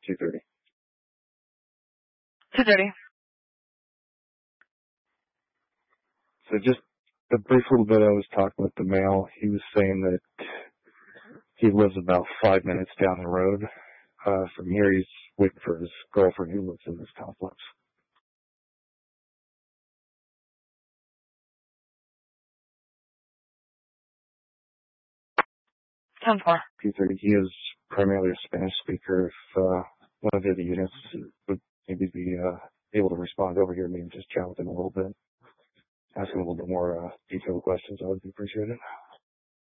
2:30. 2:30. So just a brief little bit, I was talking with the male. He was saying that he lives about 5 minutes down the road. From here, he's waiting for his girlfriend who lives in this complex. 10-4. 2:30. He is primarily a Spanish speaker. If one of the other units would maybe be able to respond over here, maybe just chat with him a little bit, ask him a little bit more detailed questions, that would be appreciated.